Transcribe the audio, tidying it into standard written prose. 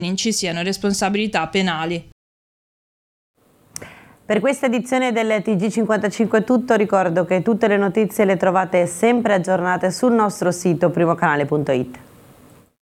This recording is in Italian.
non ci siano responsabilità penali. Per questa edizione del TG55 è tutto, ricordo che tutte le notizie le trovate sempre aggiornate sul nostro sito primocanale.it.